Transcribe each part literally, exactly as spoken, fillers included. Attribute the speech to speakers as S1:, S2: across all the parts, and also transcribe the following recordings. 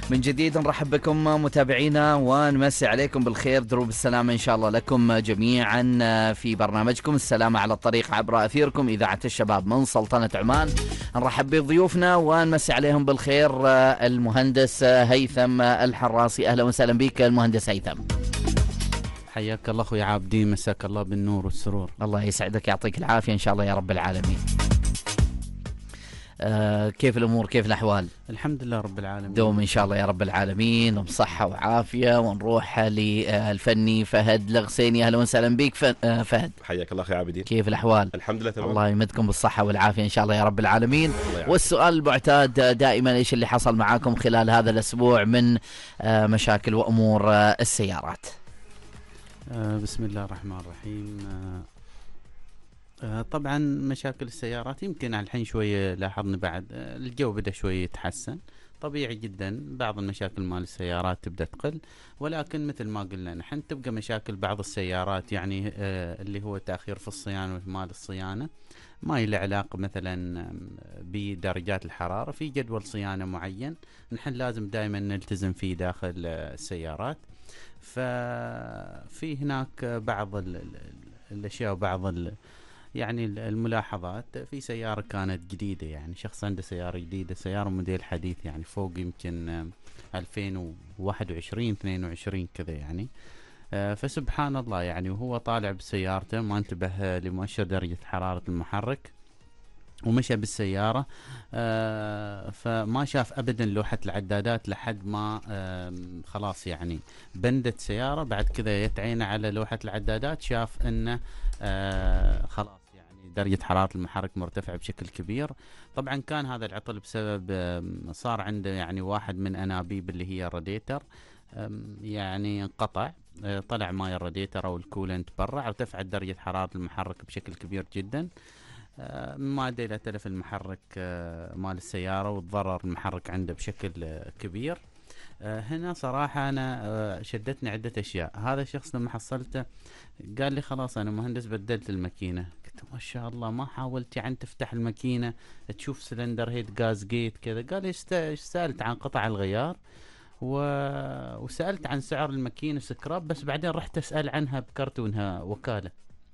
S1: من جديد نرحب بكم متابعينا ونمسي عليكم بالخير، دروب السلامة إن شاء الله لكم جميعا في برنامجكم السلامة على الطريق عبر أثيركم إذاعة الشباب من سلطنة عمان. نرحب بضيوفنا ونمسي عليهم بالخير. المهندس هيثم الحراسي، أهلا وسهلا بك المهندس هيثم.
S2: حياك الله أخوي عابدين، مساك الله بالنور والسرور.
S1: الله يسعدك، يعطيك العافية إن شاء الله يا رب العالمين. آه كيف الأمور، كيف الأحوال؟
S2: الحمد لله رب العالمين،
S1: دوم إن شاء الله يا رب العالمين بصحة وعافية. ونروح للفني فهد الغسيني، أهلا وسهلا بك فهد.
S3: حياك الله أخي عابدين،
S1: كيف الأحوال؟
S3: الحمد لله تمام،
S1: الله يمدكم بالصحة والعافية إن شاء الله يا رب العالمين. والسؤال المعتاد دائما، إيش اللي حصل معاكم خلال هذا الأسبوع من آه مشاكل وأمور آه السيارات؟
S2: آه بسم الله الرحمن الرحيم. آه آه طبعا مشاكل السيارات يمكن الحين شوية لاحظنا بعد آه الجو بدأ شوية يتحسن، طبيعي جدا بعض المشاكل مال السيارات تبدأ تقل، ولكن مثل ما قلنا نحن تبقى مشاكل بعض السيارات يعني آه اللي هو تأخير في الصيانة وإهمال الصيانة، ما له علاقة مثلا بدرجات الحرارة، في جدول صيانة معين نحن لازم دائما نلتزم فيه داخل السيارات. ففي هناك بعض ال ال الأشياء وبعض ال يعني الملاحظات. في سيارة كانت جديدة، يعني شخص عنده سيارة جديدة، سيارة موديل حديث يعني فوق يمكن ألفين وواحد وعشرين اثنين وعشرين كذا يعني. آه فسبحان الله يعني وهو طالع بسيارته ما انتبه لمؤشر درجة حرارة المحرك ومشى بالسيارة، آه فما شاف أبدا لوحة العدادات لحد ما آه خلاص يعني بندت سيارة. بعد كذا يتعين على لوحة العدادات، شاف أنه آه خلاص يعني درجة حرارة المحرك مرتفعة بشكل كبير. طبعا كان هذا العطل بسبب آه صار عنده يعني واحد من أنابيب اللي هي الراديتر آه يعني انقطع، آه طلع ماي الراديتر أو الكولنت برا، ارتفعت درجة حرارة المحرك بشكل كبير جدا، ما ادى الى تلف المحرك مال السياره وتضرر المحرك عنده بشكل كبير. هنا صراحه انا شدتني عده اشياء. هذا الشخص لما حصلته قال لي خلاص انا مهندس بدلت الماكينه. قلت ما شاء الله ما حاولت يعني تفتح الماكينه تشوف سلندر هيد غاز جيت كذا؟ قال لي سالت عن قطع الغيار و... وسالت عن سعر الماكينه سكراب، بس بعدين رحت اسال عنها بكرتونها وكاله.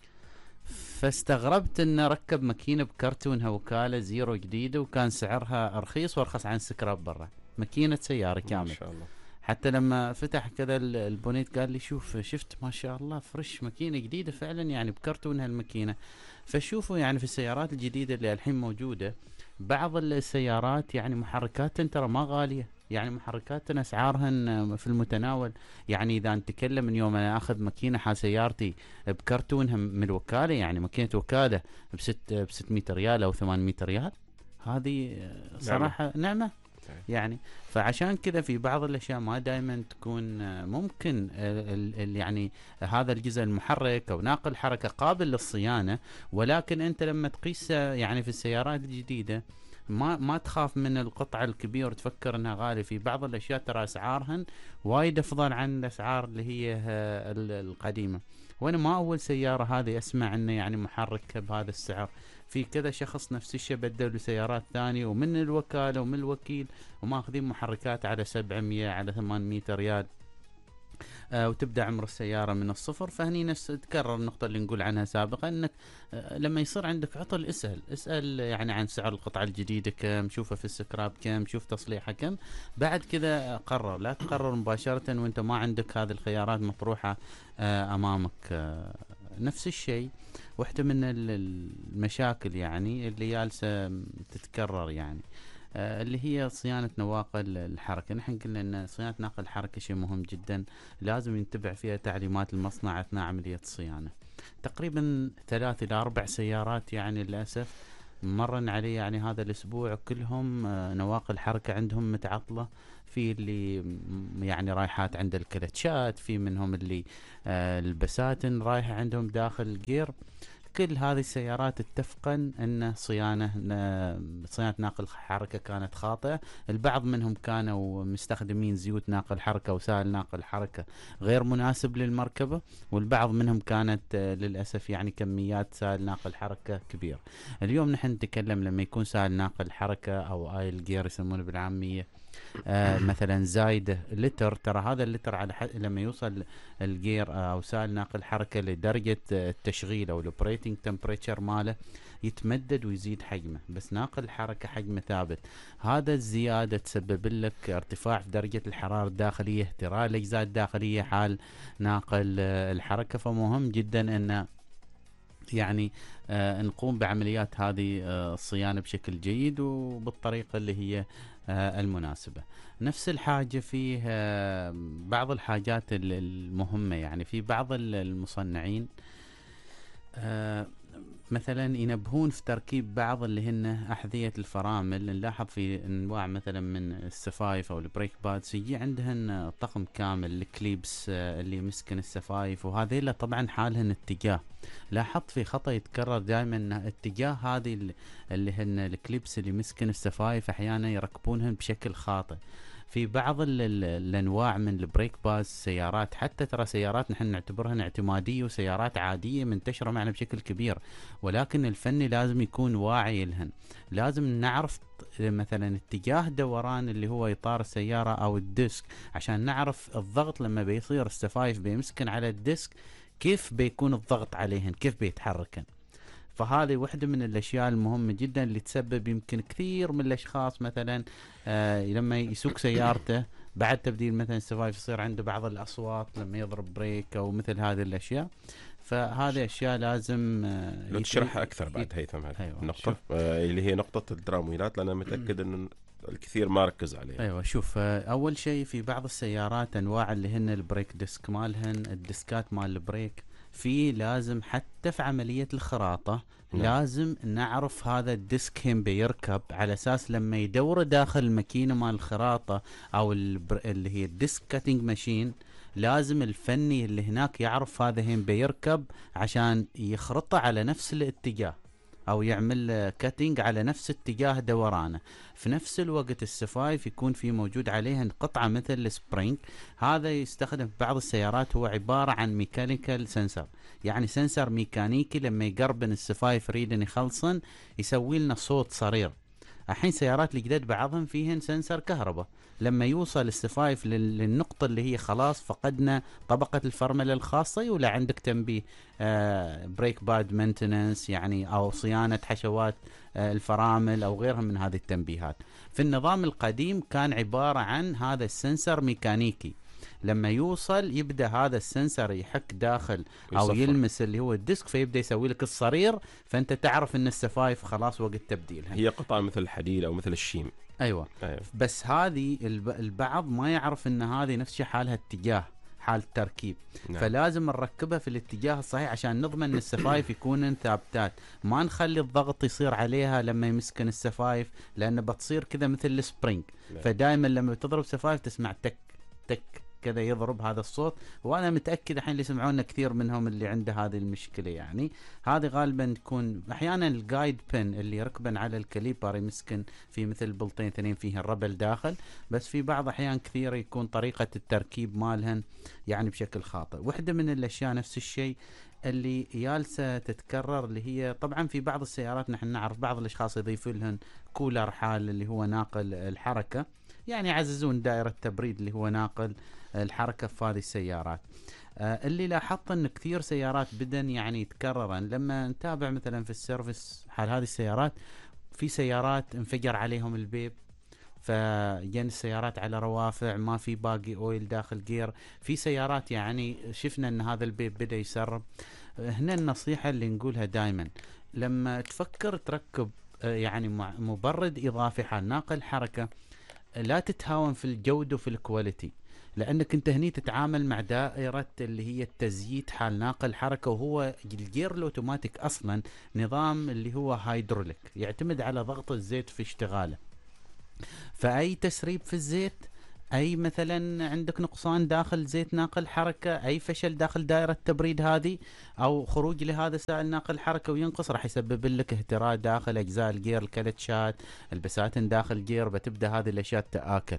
S2: فاستغربت انه ركب ماكينه بكرتونها وكاله زيرو جديده وكان سعرها رخيص وارخص عن سكراب برا، ماكينه سياره كامل ما شاء الله. حتى لما فتح كذا البونيت قال لي شوف شفت ما شاء الله فرش ماكينه جديده فعلا يعني بكرتونها الماكينه. فشوفوا يعني في السيارات الجديده اللي الحين موجوده بعض السيارات يعني محركات ترى ما غاليه، يعني محركاتنا اسعارهن في المتناول. يعني اذا نتكلم من يوم انا اخذ ماكينه حال سيارتي بكرتونها من الوكاله، يعني ماكينه وكاله بست ب ستمية ريال او ثمانمية ريال، هذه صراحه نعمه, نعمة. يعني فعشان كذا في بعض الاشياء ما دائما تكون ممكن ال ال يعني هذا الجزء المحرك او ناقل الحركه قابل للصيانه، ولكن انت لما تقيس يعني في السيارات الجديده ما ما تخاف من القطعه الكبيره وتفكر انها غاليه. في بعض الاشياء ترى اسعارهن وايد افضل عن الاسعار اللي هي القديمه. وانا ما اول سياره هذه اسمع انه يعني محرك بهذا السعر. في كذا شخص نفس الشيء بدلوا سيارات ثانيه ومن الوكاله ومن الوكيل وماخذين محركات على سبعمية على ثمانمية ريال، آه وتبدأ عمر السيارة من الصفر. فهني نفس تكرر النقطة اللي نقول عنها سابقا، انك آه لما يصير عندك عطل اسأل اسأل يعني عن سعر القطعة الجديدة كم، شوفها في السكراب كم، شوف تصليحها كم، بعد كذا قرر. لا تقرر مباشرة وانت ما عندك هذه الخيارات مطروحة آه امامك. آه نفس الشيء واحدة من المشاكل يعني اللي جالسة تتكرر يعني آه اللي هي صيانة نواقل الحركة. نحن قلنا ان صيانة ناقل الحركة شيء مهم جدا، لازم ينتبع فيها تعليمات المصنع اثناء عملية الصيانة. تقريبا ثلاث الى اربع سيارات يعني للأسف مرن علي يعني هذا الاسبوع كلهم آه نواقل حركة عندهم متعطلة. في اللي يعني رايحات عند الكلتشات، في منهم اللي آه البساتن رايحة عندهم داخل الجير. كل هذه السيارات اتفقن ان صيانه صيانه ناقل الحركه كانت خاطئه. البعض منهم كانوا مستخدمين زيوت ناقل حركه وسائل ناقل حركه غير مناسب للمركبه، والبعض منهم كانت للاسف يعني كميات سائل ناقل حركه كبير. اليوم نحن نتكلم لما يكون سائل ناقل حركه او ايل جير يسمونه بالعاميه آه مثلا زايده لتر، ترى هذا اللتر على حد لما يوصل الجير آه او سائل ناقل حركه لدرجه التشغيل او الاوبريتنج تمبريتشر ماله يتمدد ويزيد حجمه، بس ناقل الحركه حجمه ثابت. هذا الزياده تسبب لك ارتفاع في درجه الحراره الداخليه، اهتراء الاجزاء الداخليه حال ناقل آه الحركه. فمهم جدا ان يعني آه نقوم بعمليات هذه آه الصيانه بشكل جيد وبالطريقه اللي هي آه المناسبة. نفس الحاجة فيه آه بعض الحاجات المهمة، يعني في بعض المصنعين آه مثلا ينبهون في تركيب بعض اللي هن أحذية الفرامل. نلاحظ في انواع مثلا من السفايف او البريك بادز يجي عندهن طقم كامل الكليبس آه اللي يمسكن السفايف، وهذه طبعا حالهن اتجاه. لاحظت في خطأ يتكرر دائما ان اتجاه هذه اللي هن الكليبس اللي مسكن السفايف احيانا يركبونهن بشكل خاطئ. في بعض ال ال الانواع من البريك باز سيارات، حتى ترى سيارات نحن نعتبرها اعتماديه وسيارات عاديه منتشره معنا بشكل كبير، ولكن الفني لازم يكون واعي لهن. لازم نعرف مثلا اتجاه دوران اللي هو اطار السياره او الديسك، عشان نعرف الضغط لما بيصير السفايف بيمسكن على الديسك كيف بيكون الضغط عليهن، كيف بيتحركن. فهذه واحدة من الأشياء المهمة جدا اللي تسبب يمكن كثير من الأشخاص مثلا آه لما يسوق سيارته بعد تبديل مثلا السفايف يصير عنده بعض الأصوات لما يضرب بريك أو مثل هذه الأشياء. فهذه أشياء لازم آه
S3: لو تشرحها أكثر بعد هيثم هذه
S2: أيوة
S3: النقطة آه اللي هي نقطة الترامويلات، لأن أنا متأكد أن الكثير ما ركز عليها.
S2: ايوه شوف، اول شيء في بعض السيارات انواع اللي هن البريك ديسك مالهن الديسكات مال البريك، في لازم حتى في عملية الخراطة نعم. لازم نعرف هذا الديسك هم بيركب على اساس لما يدور داخل الماكينة مال الخراطة او اللي هي الديسك كاتنج ماشين، لازم الفني اللي هناك يعرف هذا هم بيركب عشان يخرطه على نفس الاتجاه او يعمل كاتنج على نفس اتجاه دورانه. في نفس الوقت السفايف يكون في موجود عليها قطعة مثل السبرينج، هذا يستخدم في بعض السيارات، هو عبارة عن ميكانيكال سنسر، يعني سنسر ميكانيكي لما يقربن السفايف ريدن يخلصن يسوي لنا صوت صرير. الحين سيارات الجداد بعضهم فيهن سنسر كهرباء، لما يوصل السفايف للنقطة اللي هي خلاص فقدنا طبقة الفرملة الخاصة ولا عندك تنبيه آه بريك باد مينتننس يعني أو صيانة حشوات آه الفرامل أو غيرها من هذه التنبيهات. في النظام القديم كان عبارة عن هذا السنسر ميكانيكي، لما يوصل يبدأ هذا السنسر يحك داخل أو يصفر. يلمس اللي هو الديسك فيبدأ يسوي لك الصرير، فأنت تعرف أن السفايف خلاص وقت تبديلها.
S3: هي قطعة مثل الحديد أو مثل الشيم.
S2: أيوة. أيوة. بس هذه البعض ما يعرف أن هذه نفس حالها اتجاه حال التركيب نعم. فلازم نركبها في الاتجاه الصحيح عشان نضمن أن السفايف يكونن ثابتات، ما نخلي الضغط يصير عليها لما يمسكن السفايف، لأنه بتصير كذا مثل السبرينج نعم. فدائما لما تضرب سفايف تسمع تك تك كذا يضرب هذا الصوت، وانا متاكد الحين اللي يسمعونا كثير منهم اللي عنده هذه المشكله. يعني هذه غالبا تكون احيانا الجايد بن اللي يركبن على الكاليبر يمسكن في مثل بلطين اثنين فيه الربل داخل، بس في بعض احيان كثيره يكون طريقه التركيب مالهن يعني بشكل خاطئ. واحده من الاشياء نفس الشيء اللي جالسه تتكرر اللي هي طبعا في بعض السيارات نحن نعرف بعض الاشخاص يضيفوا لهن كولر حال اللي هو ناقل الحركه، يعني يعززون دائره تبريد اللي هو ناقل الحركة في هذه السيارات. آه اللي لاحظت ان كثير سيارات بدن يعني يتكررن لما نتابع مثلا في السيرفس حال هذه السيارات، في سيارات انفجر عليهم البيب، فجن السيارات على روافع ما في باقي اويل داخل جير، في سيارات يعني شفنا ان هذا البيب بدأ يسرب. آه هنا النصيحة اللي نقولها دائما لما تفكر تركب آه يعني مبرد اضافي حال ناقل حركة، لا تتهاون في الجودة وفي الكواليتي، لأنك أنت هني تتعامل مع دائرة اللي هي التزييت حال ناقل حركة، وهو الجير الأوتوماتيك أصلا نظام اللي هو هيدروليك يعتمد على ضغط الزيت في اشتغاله، فأي تسريب في الزيت اي مثلا عندك نقصان داخل زيت ناقل الحركه، اي فشل داخل دائره التبريد هذه، او خروج لهذا سائل ناقل الحركه وينقص، راح يسبب لك اهتراء داخل اجزاء الجير، الكلتشات، البساتين داخل الجير، بتبدا هذه الاشياء تاكل.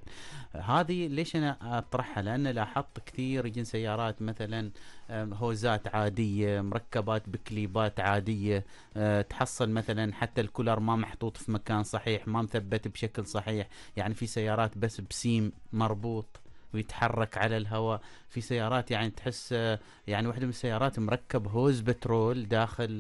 S2: هذه ليش انا اطرحها؟ لان لاحظت كثير يجين سيارات مثلا هوزات عاديه، مركبات بكليبات عاديه، أه تحصل مثلا حتى الكولر ما محطوط في مكان صحيح، ما مثبت بشكل صحيح. يعني في سيارات بس بسيم مربوط ويتحرك على الهواء، في سيارات يعني تحس يعني واحدة من السيارات مركب هوز بترول داخل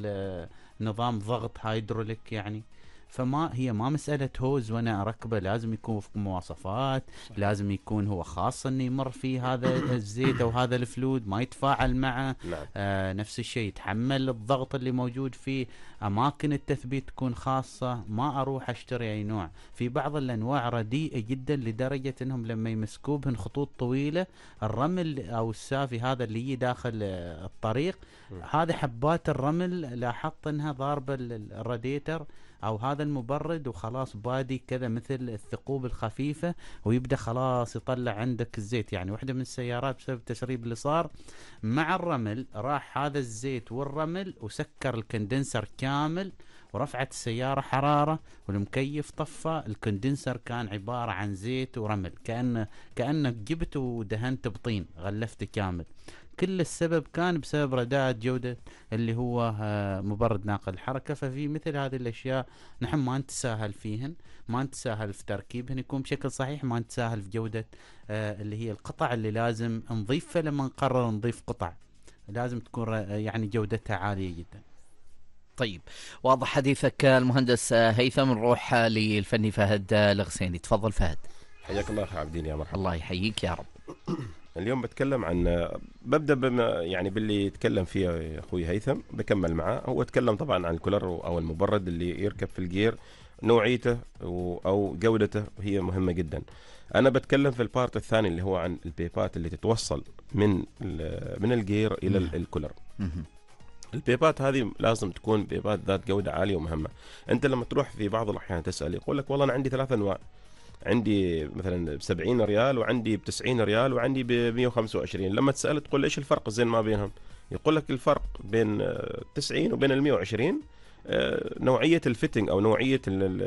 S2: نظام ضغط هيدروليك يعني. فما هي ما مسألة هوز وانا اركبه، لازم يكون في مواصفات، لازم يكون هو خاص انه يمر فيه هذا الزيت او هذا الفلود، ما يتفاعل معه.
S3: نعم.
S2: آه نفس الشيء يتحمل الضغط اللي موجود فيه، اماكن التثبيت تكون خاصة، ما اروح اشتري اي نوع. في بعض الانواع رديئة جدا لدرجة انهم لما يمسكوه بهن خطوط طويلة، الرمل او السافي هذا اللي يجي داخل الطريق، هذه حبات الرمل لاحظت انها ضاربة الراديتر او هذا المبرد، وخلاص بادي كذا مثل الثقوب الخفيفة، ويبدأ خلاص يطلع عندك الزيت. يعني واحدة من السيارات بسبب التسريب اللي صار مع الرمل، راح هذا الزيت والرمل وسكر الكندنسر كامل، ورفعت السيارة حرارة، والمكيف طفى، الكندنسر كان عبارة عن زيت ورمل، كأنه كأنك جبت ودهنت بطين، غلفت كامل. كل السبب كان بسبب رداءة جودة اللي هو مبرد ناقل الحركة. ففي مثل هذه الأشياء نحن ما نتساهل فيهن، ما نتساهل في تركيبهن يكون بشكل صحيح، ما نتساهل في جودة اللي هي القطع اللي لازم نضيفها. لما نقرر نضيف قطع لازم تكون يعني جودتها عالية جدا.
S1: طيب، واضح حديثك المهندس هيثم. نروح للفني فهد الغسيني. تفضل فهد.
S3: حياك الله اخي عابدين، يا مرحبا.
S1: الله يحييك يا رب.
S3: اليوم بتكلم عن ببدا بما يعني باللي يتكلم فيه اخوي هيثم، بكمل معاه. هو تكلم طبعا عن الكولر او المبرد اللي يركب في الجير، نوعيته او جودته هي مهمه جدا. انا بتكلم في البارت الثاني اللي هو عن البيبات اللي تتوصل من من الجير الى الكولر. البيبات هذه لازم تكون بيبات ذات جوده عاليه ومهمه. انت لما تروح في بعض الاحيان تسال، يقول لك والله انا عندي ثلاث انواع، عندي مثلا ب سبعين ريال، وعندي ب تسعين ريال، وعندي ب مية وخمسة وعشرين. لما تسأل تقول ايش الفرق زين ما بينهم، يقول لك الفرق بين تسعين وبين ال مية وعشرين نوعية الفيتنج او نوعية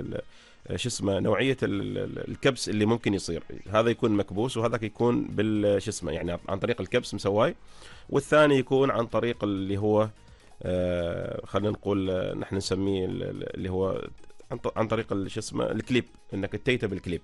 S3: شو اسمه نوعية الكبس اللي ممكن يصير. هذا يكون مكبوس، وهذاك يكون بال شو اسمه يعني عن طريق الكبس مسواي، والثاني يكون عن طريق اللي هو خلينا نقول نحن نسميه اللي هو عن طريق شو اسمه الكليب، انك تتيته بالكليب.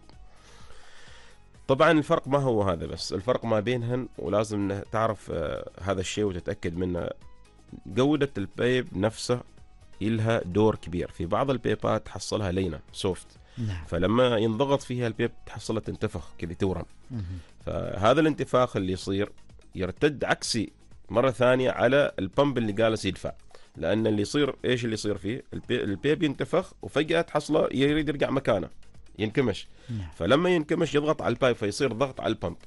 S3: طبعا الفرق ما هو هذا بس، الفرق ما بينهن، ولازم تعرف آه هذا الشيء وتتأكد منه. جودة البيب نفسه لها دور كبير. في بعض البيبات تحصلها لينة سوفت،
S1: نعم.
S3: فلما ينضغط فيها البيب تحصلها تنتفخ كذا تورم. فهذا الانتفاخ اللي يصير يرتد عكسي مرة ثانية على البمب اللي جالس يدفع، لأن اللي يصير إيش اللي يصير فيه؟ البيب ينتفخ وفجأة تحصله يريد يرجع مكانه، ينكمش. فلما ينكمش يضغط على البايب، فيصير ضغط على البمب.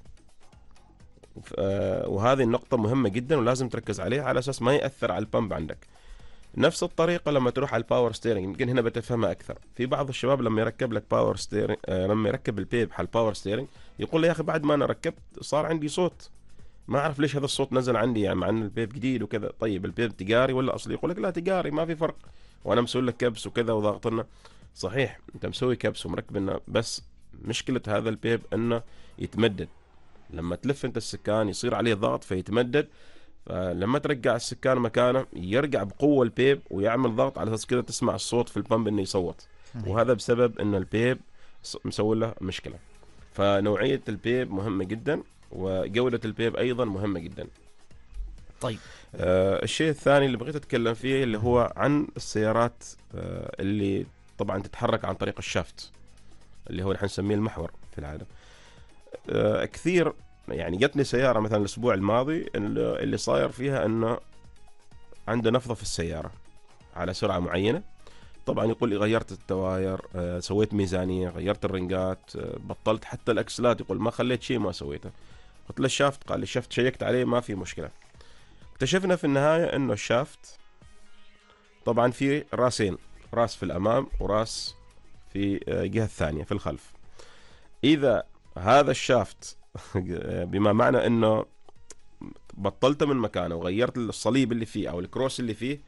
S3: وهذه النقطة مهمة جدا ولازم تركز عليها على أساس ما يأثر على البمب عندك. نفس الطريقة لما تروح على الباور ستيرنج، يمكن هنا بتفهمها أكثر. في بعض الشباب لما يركب لك باور ستيرنج، لما يركب البيب على الباور ستيرنج يقول لي يا أخي بعد ما أنا ركبت صار عندي صوت، ما أعرف ليش هذا الصوت نزل عندي، يعني مع أن البيب جديد وكذا. طيب البيب تجاري ولا أصلي؟ يقول لك لا تجاري، ما في فرق، وأنا مسوي لك كبس وكذا وضاغطنا. صحيح أنت مسوي كبس ومركبنا، بس مشكلة هذا البيب أنه يتمدد. لما تلف أنت السكان يصير عليه ضغط فيتمدد، فلما ترجع السكان مكانه يرجع بقوة البيب ويعمل ضغط، على أساس كذا تسمع الصوت في البمب إنه يصوت. وهذا بسبب إن البيب مسوي له مشكلة. فنوعية البيب مهمة جدا، وجودة البيب أيضا مهمة جدا.
S1: طيب
S3: آه الشيء الثاني اللي بغيت أتكلم فيه اللي هو عن السيارات آه اللي طبعا تتحرك عن طريق الشافت، اللي هو نحن نسميه المحور في العالم. آه كثير يعني جتني سيارة مثلا الأسبوع الماضي اللي صاير فيها أنه عنده نفضة في السيارة على سرعة معينة. طبعا يقول لي غيرت التواير، آه سويت ميزانية، غيرت الرنجات، آه بطلت حتى الأكسلات، يقول ما خليت شيء ما سويته. قلت له الشافت، قال لي الشافت شيكت عليه ما في مشكلة. اكتشفنا في النهاية أنه الشافت طبعا في راسين، راس في الأمام وراس في الجهة الثانية في الخلف. إذا هذا الشافت بما معنى انه بطلته من مكانه وغيرت الصليب اللي فيه او الكروس اللي فيه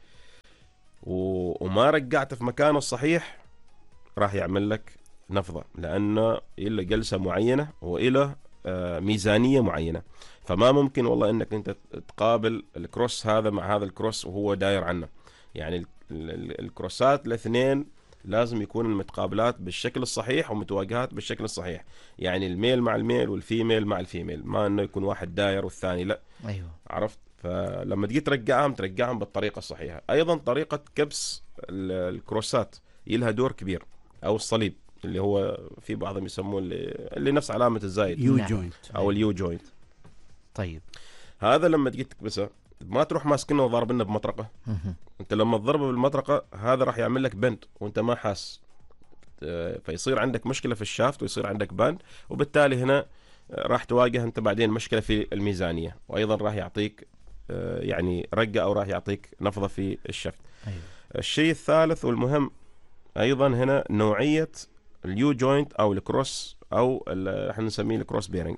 S3: و... وما رجعته في مكانه الصحيح، راح يعمل لك نفضة، لانه له جلسة معينة وله آه ميزانية معينة. فما ممكن والله انك انت تقابل الكروس هذا مع هذا الكروس وهو داير عنه. يعني ال... ال... الكروسات الاثنين لازم يكون المتقابلات بالشكل الصحيح ومتواجهات بالشكل الصحيح. يعني الميل مع الميل والفيميل مع الفيميل، ما انه يكون واحد داير والثاني لا.
S1: ايوه
S3: عرفت؟ فلما تجي ترجعهم ترجعهم بالطريقة الصحيحة. ايضا طريقة كبس الكروسات يلها دور كبير، او الصليب اللي هو في بعضهم يسموه اللي, اللي نفس علامة الزايد،
S2: يو
S1: نعم.
S2: جوينت
S3: او اليو جوينت.
S1: طيب
S3: هذا لما تجي تكبسه ما تروح ماسكنه وضاربنه بمطرقة.
S1: مهم.
S3: انت لما تضربه بالمطرقة هذا راح يعمل لك بند وانت ما حاس، فيصير عندك مشكلة في الشافت ويصير عندك بند، وبالتالي هنا راح تواجه انت بعدين مشكلة في الميزانية، وايضا راح يعطيك يعني رقة او راح يعطيك نفضة في الشفت.
S1: أيوة.
S3: الشيء الثالث والمهم ايضا هنا نوعية اليو جوينت او الكروس، او احنا نسميه الكروس بيرنج.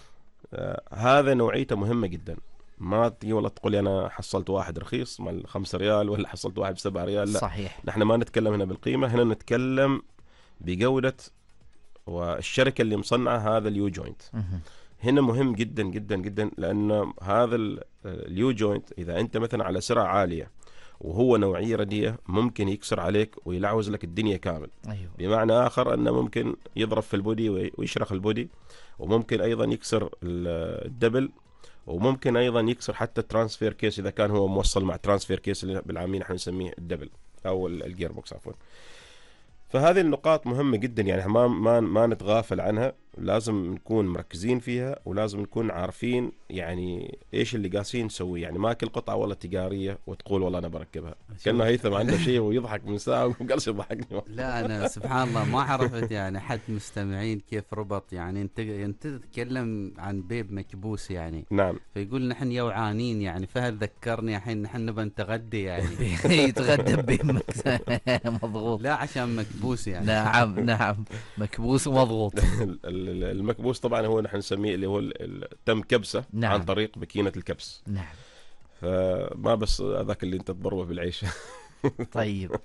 S3: هذا نوعيته مهمة جدا. ما تجي والله تقول انا حصلت واحد رخيص مال خمسة ريال ولا حصلت واحد بسبعة ريال، لا
S1: صحيح.
S3: نحن ما نتكلم هنا بالقيمة، هنا نتكلم بجودة والشركة اللي مصنعة هذا اليو جوينت.
S1: مهم.
S3: هنا مهم جدا جدا جدا، لأن هذا اليو جوينت إذا أنت مثلا على سرعة عالية وهو نوعية رديئة ممكن يكسر عليك ويلعوز لك الدنيا كامل.
S1: أيوة.
S3: بمعنى آخر أنه ممكن يضرب في البودي ويشرخ البودي، وممكن أيضا يكسر الدبل، وممكن أيضا يكسر حتى الترانسفير كيس إذا كان هو موصل مع ترانسفير كيس اللي بالعامين احنا نسميه الدبل أو الجير بوكس عفوا. فهذه النقاط مهمة جدا، يعني ما ما ما نتغافل عنها، لازم نكون مركزين فيها ولازم نكون عارفين يعني ايش اللي قاسين نسويه. يعني ما كل قطعة والله تجارية وتقول والله انا بركبها. كان هيثم عنده شيء ويضحك من ساعة وقالش يضحكني.
S2: لا انا سبحان الله ما عرفت يعني حد مستمعين كيف ربط. يعني انت انت تتكلم عن بيب مكبوس يعني.
S3: نعم.
S2: فيقول نحن يوعانين يعني. فهل ذكرني الحين نحن نبى نتغدى يعني.
S1: يتغدى بيب مضغوط.
S2: لا عشان مكبوس يعني.
S1: نعم نعم مكبوس ومضغوط.
S3: المكبوس طبعا هو نحن نسميه اللي هو تم كبسه
S1: نعم.
S3: عن طريق ماكينة الكبس.
S1: نعم.
S3: فما بس هذاك اللي انت تضربه بالعيش.
S1: طيب.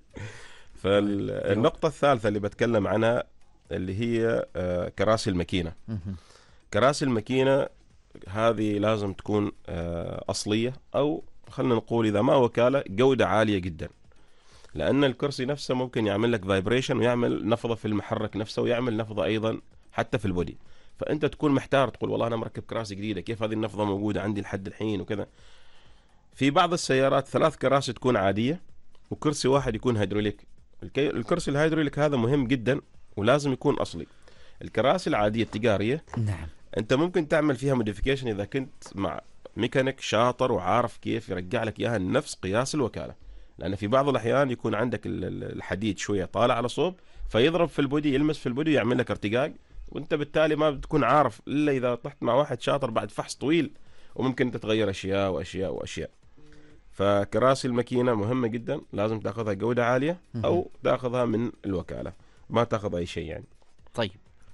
S3: فالنقطة الثالثة اللي بتكلم عنها اللي هي كراسي الماكينة. كراسي الماكينة هذه لازم تكون أصلية، أو خلنا نقول إذا ما وكالة جودة عالية جدا، لأن الكرسي نفسه ممكن يعمل لك فايبريشن ويعمل نفضة في المحرك نفسه ويعمل نفضة أيضا حتى في البودي. فأنت تكون محتار تقول والله أنا مركب كراسي جديدة كيف هذه النفضة موجودة عندي لحد الحين وكذا. في بعض السيارات ثلاث كراسي تكون عادية وكرسي واحد يكون هيدروليك. الكرسي الهيدروليك هذا مهم جدا ولازم يكون أصلي. الكراسي العادية التجارية
S1: نعم
S3: أنت ممكن تعمل فيها موديفيكيشن إذا كنت مع ميكانيك شاطر وعارف كيف يرجع لك إياها نفس قياس الوكالة، لأن في بعض الأحيان يكون عندك الحديد شوية طالع على صوب فيضرب في البودي، يلمس في البودي يعمل لك ارتقاق، وانت بالتالي ما بتكون عارف إلا إذا طحت مع واحد شاطر بعد فحص طويل، وممكن تتغير أشياء وأشياء وأشياء. فكراسي الماكينة مهمة جدا، لازم تأخذها جودة عالية أو تأخذها من الوكالة، ما تأخذ أي شيء يعني.
S1: طيب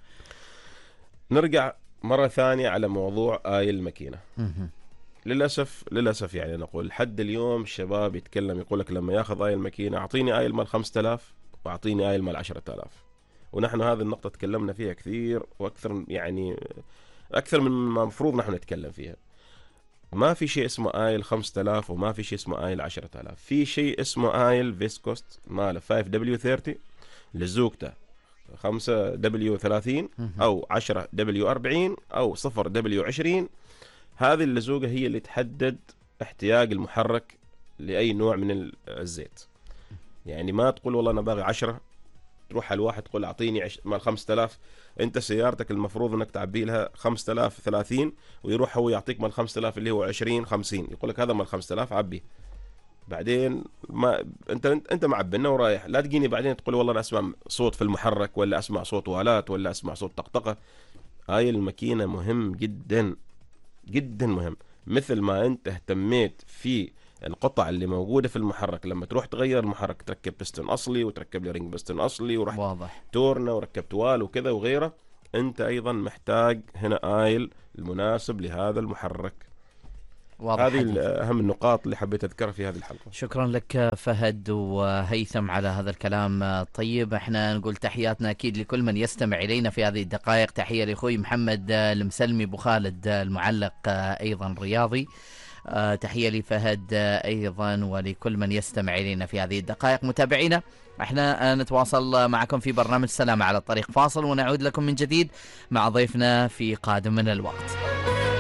S3: نرجع مرة ثانية على موضوع آي الماكينة. للأسف للأسف يعني نقول لحد اليوم الشباب يتكلم يقول لك لما ياخذ آي الماكينة أعطيني آي مال خمسة آلاف وأعطيني آي مال عشرة آلاف. ونحن هذه النقطة تكلمنا فيها كثير وأكثر، يعني أكثر من ما مفروض نحن نتكلم فيها. ما في شيء اسمه آيل خمسة آلاف وما في شيء اسمه آيل عشرة آلاف. في شيء اسمه آيل فيسكوست ماله خمسة دبليو ثلاثين لزوجته خمسة دبليو ثلاثين أو عشرة دبليو أربعين أو صفر دبليو عشرين. هذه اللزوجة هي اللي تحدد احتياج المحرك لأي نوع من الزيت. يعني ما تقول والله أنا باغي عشرة تروح على الواحد تقول أعطيني عش... مال خمسة آلاف. أنت سيارتك المفروض أنك تعبي لها خمسة آلاف ثلاثين ويروح هو يعطيك مال خمسة آلاف اللي هو عشرين خمسين، يقول لك هذا مال خمسة آلاف عبي. بعدين ما أنت أنت معبنا ورايح، لا تجيني بعدين تقول والله أنا أسمع صوت في المحرك ولا أسمع صوت والات ولا أسمع صوت طقطقة. هاي الماكينة مهم جدا جدا مهم. مثل ما أنت اهتميت في القطع اللي موجودة في المحرك، لما تروح تغير المحرك تركب بستن أصلي وتركب لي رينج بستن أصلي ورحت
S1: واضح
S3: تورنا وركبت وال وكذا وغيره، انت ايضا محتاج هنا آيل المناسب لهذا المحرك.
S1: واضح.
S3: هذه اهم النقاط اللي حبيت اذكرها في هذه الحلقه.
S1: شكرا لك فهد وهيثم على هذا الكلام الطيب. احنا نقول تحياتنا اكيد لكل من يستمع الينا في هذه الدقائق. تحيه لاخوي محمد المسلمي ابو خالد المعلق ايضا رياضي. تحيه لفهد ايضا ولكل من يستمع الينا في هذه الدقائق. متابعينا احنا نتواصل معكم في برنامج سلامة على الطريق، فاصل ونعود لكم من جديد مع ضيفنا في قادم من الوقت.